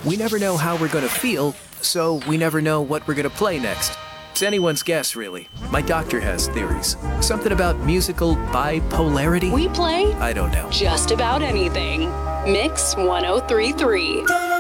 We never know how we're gonna feel, so we never know what we're gonna play next. It's anyone's guess, really. My doctor has theories. Something about musical bipolarity? We play I don't know. just about anything. Mix 1033.